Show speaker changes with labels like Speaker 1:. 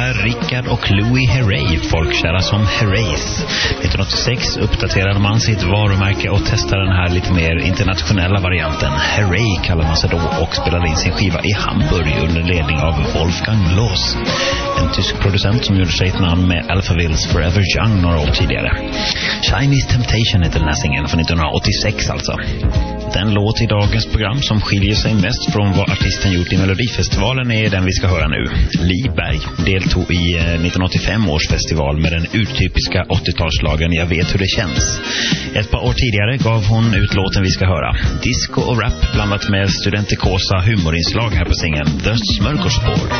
Speaker 1: är Rickard och Louis Herrey, folkkära som Herreys. 1986 uppdaterade man sitt varumärke och testade den här lite mer internationella varianten. Herrey kallar man sig då och spelade in sin skiva i Hamburg under ledning av Wolfgang Loos, en tysk producent som gjorde sig ett namn med Alphavilles Forever Young några år tidigare. Chinese Temptation heter den här singeln från 1986 alltså. Den låt i dagens program som skiljer sig mest från vad artisten gjort i Melodifestivalen är den vi ska höra nu. Li Berg deltog i 1985 års festival med den urtypiska 80-talslagen Jag vet hur det känns. Ett par år tidigare gav hon ut låten vi ska höra. Disco och rap blandat med studentikosa humorinslag här på singeln The Smörgåsbord.